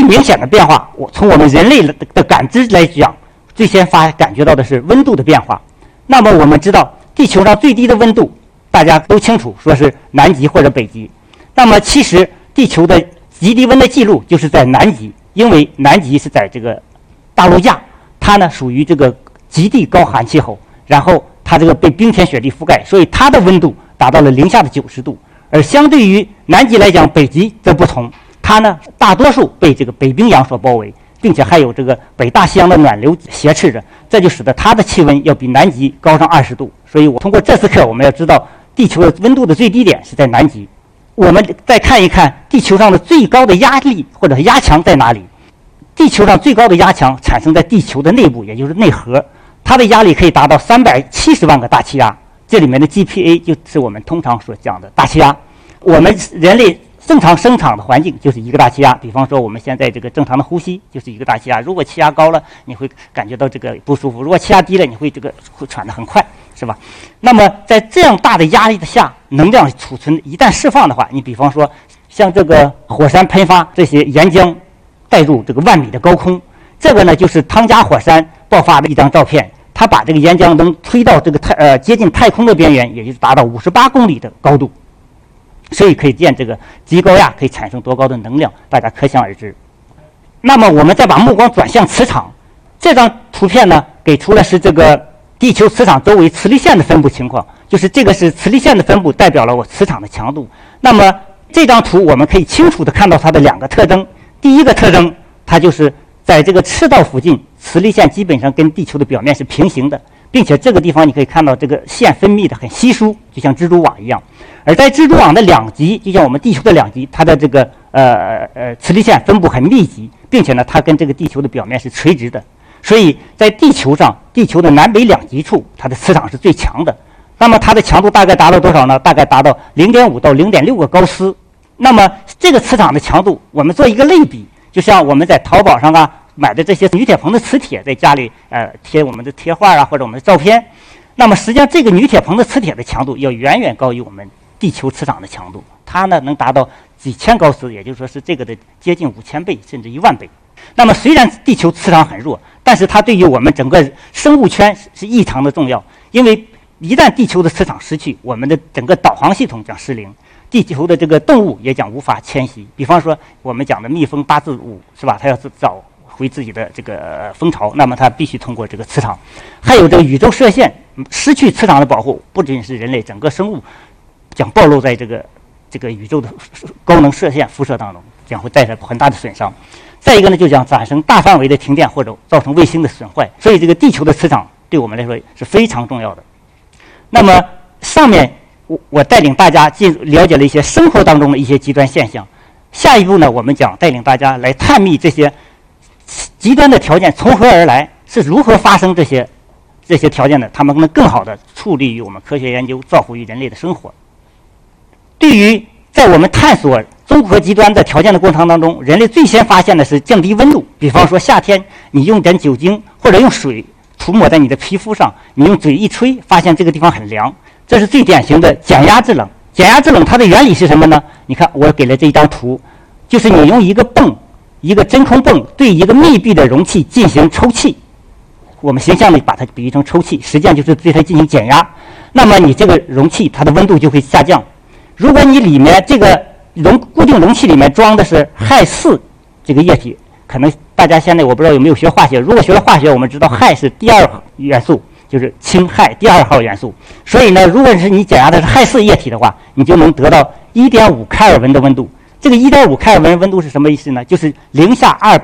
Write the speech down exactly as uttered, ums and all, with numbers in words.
明显的变化，我从我们人类的感知来讲，最先发感觉到的是温度的变化。那么我们知道，地球上最低的温度大家都清楚，说是南极或者北极。那么其实地球的极低温的记录就是在南极，因为南极是在这个大陆架，它呢属于这个极地高寒气候，然后它这个被冰天雪地覆盖，所以它的温度达到了零下的九十度。而相对于南极来讲，北极则不同，它呢大多数被这个北冰洋所包围，并且还有这个北大西洋的暖流挟持着，这就使得它的气温要比南极高上二十度。所以我通过这次课，我们要知道地球的温度的最低点是在南极。我们再看一看地球上的最高的压力或者压强在哪里。地球上最高的压强产生在地球的内部，也就是内核，它的压力可以达到三百七十万个大气压。这里面的 G P A 就是我们通常所讲的大气压。我们人类正常生长的环境就是一个大气压，比方说我们现在这个正常的呼吸就是一个大气压。如果气压高了，你会感觉到这个不舒服；如果气压低了，你会这个会喘得很快，是吧？那么在这样大的压力的下，能量储存一旦释放的话，你比方说像这个火山喷发，这些岩浆带入这个万米的高空，这个呢就是汤加火山爆发的一张照片。它把这个岩浆能推到这个太呃接近太空的边缘，也就是达到五十八公里的高度，所以可以见这个极高压可以产生多高的能量，大家可想而知。那么我们再把目光转向磁场，这张图片呢给出了是这个地球磁场周围磁力线的分布情况，就是这个是磁力线的分布，代表了我磁场的强度。那么这张图我们可以清楚地看到它的两个特征，第一个特征，它就是在这个赤道附近，磁力线基本上跟地球的表面是平行的，并且这个地方你可以看到这个线分泌的很稀疏，就像蜘蛛网一样。而在蜘蛛网的两极，就像我们地球的两极，它的这个呃呃磁力线分布很密集，并且呢，它跟这个地球的表面是垂直的。所以在地球上，地球的南北两极处，它的磁场是最强的。那么它的强度大概达到多少呢？大概达到零点五到零点六个高斯。那么这个磁场的强度，我们做一个类比。就像我们在淘宝上啊买的这些铝铁硼的磁铁，在家里呃贴我们的贴画啊或者我们的照片，那么实际上这个铝铁硼的磁铁的强度要远远高于我们地球磁场的强度，它呢能达到几千高斯，也就是说是这个的接近五千倍甚至一万倍。那么虽然地球磁场很弱，但是它对于我们整个生物圈是异常的重要，因为一旦地球的磁场失去，我们的整个导航系统将失灵。地球的这个动物也将无法迁徙，比方说我们讲的蜜蜂八字舞是吧？它要找回自己的这个蜂巢，那么它必须通过这个磁场。还有这个宇宙射线，失去磁场的保护，不仅是人类，整个生物将暴露在这个这个宇宙的高能射线辐射当中，将会带来很大的损伤。再一个呢，就将产生大范围的停电或者造成卫星的损坏。所以这个地球的磁场对我们来说是非常重要的。那么上面我我带领大家进了解了一些生活当中的一些极端现象，下一步呢，我们将带领大家来探秘这些极端的条件从何而来，是如何发生这些这些条件的，它们能更好的处理于我们科学研究，造福于人类的生活。对于在我们探索综合极端的条件的过程当中，人类最先发现的是降低温度，比方说夏天你用点酒精或者用水涂抹在你的皮肤上，你用嘴一吹，发现这个地方很凉。这是最典型的减压制冷。减压制冷它的原理是什么呢？你看我给了这一张图，就是你用一个泵，一个真空泵对一个密闭的容器进行抽气，我们形象地把它比喻成抽气，实际上就是对它进行减压。那么你这个容器它的温度就会下降。如果你里面这个容固定容器里面装的是氦四这个液体，可能大家现在我不知道有没有学化学，如果学了化学，我们知道氦是第二元素，就是氢氦第二号元素。所以呢，如果是你减压的是氦四液体的话，你就能得到 一点五 开尔文的温度。这个 一点五 开尔文温度是什么意思呢？就是零下二